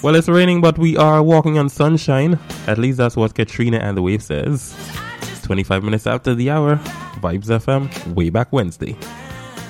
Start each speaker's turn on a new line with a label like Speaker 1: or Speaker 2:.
Speaker 1: Well, it's raining, but we are walking on sunshine. At least that's what Katrina and the Wave says. 25 minutes after the hour, Vibes FM, way back Wednesday.